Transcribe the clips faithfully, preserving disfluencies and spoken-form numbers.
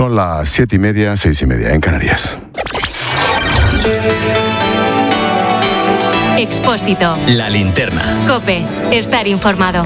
Son las siete y media, seis y media en Canarias. Expósito. La linterna. COPE. Estar informado.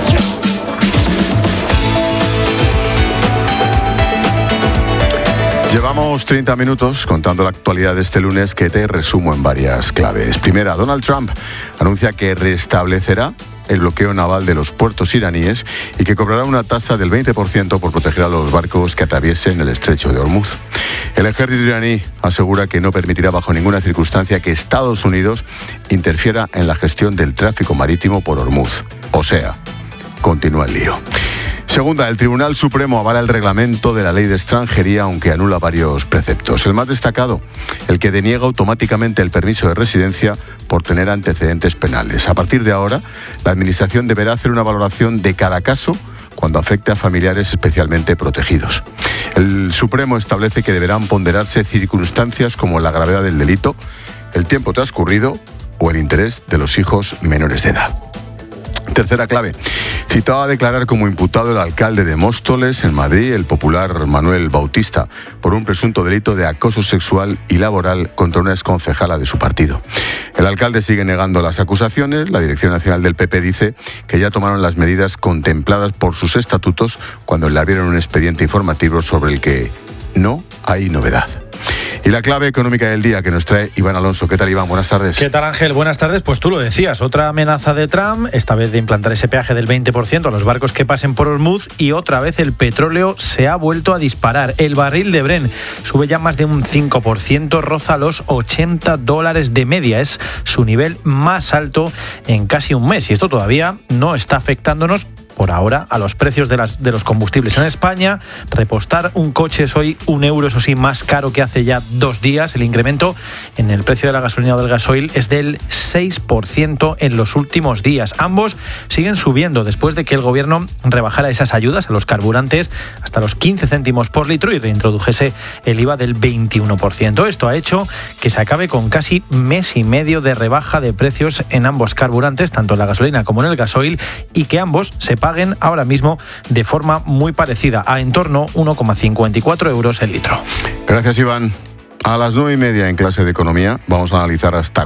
Llevamos treinta minutos contando la actualidad de este lunes, que te resumo en varias claves. Primera, Donald Trump anuncia que restablecerá el bloqueo naval de los puertos iraníes y que cobrará una tasa del veinte por ciento por proteger a los barcos que atraviesen el estrecho de Hormuz. El ejército iraní asegura que no permitirá bajo ninguna circunstancia que Estados Unidos interfiera en la gestión del tráfico marítimo por Hormuz. O sea, continúa el lío. Segunda, el Tribunal Supremo avala el reglamento de la Ley de Extranjería, aunque anula varios preceptos. El más destacado, el que deniega automáticamente el permiso de residencia por tener antecedentes penales. A partir de ahora, la Administración deberá hacer una valoración de cada caso cuando afecte a familiares especialmente protegidos. El Supremo establece que deberán ponderarse circunstancias como la gravedad del delito, el tiempo transcurrido o el interés de los hijos menores de edad. Tercera clave, citado a declarar como imputado el alcalde de Móstoles, en Madrid, el popular Manuel Bautista, por un presunto delito de acoso sexual y laboral contra una exconcejala de su partido. El alcalde sigue negando las acusaciones. La Dirección Nacional del P P dice que ya tomaron las medidas contempladas por sus estatutos cuando le abrieron un expediente informativo sobre el que no hay novedad. Y la clave económica del día que nos trae Iván Alonso. ¿Qué tal, Iván? Buenas tardes. ¿Qué tal, Ángel? Buenas tardes. Pues tú lo decías, otra amenaza de Trump, esta vez de implantar ese peaje del veinte por ciento a los barcos que pasen por Hormuz, y otra vez el petróleo se ha vuelto a disparar. El barril de Brent sube ya más de un cinco por ciento, roza los ochenta dólares de media. Es su nivel más alto en casi un mes, y esto todavía no está afectándonos por ahora a los precios de, las, de los combustibles. En España, repostar un coche es hoy un euro, eso sí, más caro que hace ya dos días. El incremento en el precio de la gasolina o del gasoil es del seis por ciento en los últimos días. Ambos siguen subiendo después de que el gobierno rebajara esas ayudas a los carburantes hasta los quince céntimos por litro y reintrodujese el I V A del veintiuno por ciento. Esto ha hecho que se acabe con casi mes y medio de rebaja de precios en ambos carburantes, tanto en la gasolina como en el gasoil, y que ambos se paguen ahora mismo de forma muy parecida, a en torno uno coma cincuenta y cuatro euros el litro. Gracias, Iván. A las nueve y media en clase de economía vamos a analizar hasta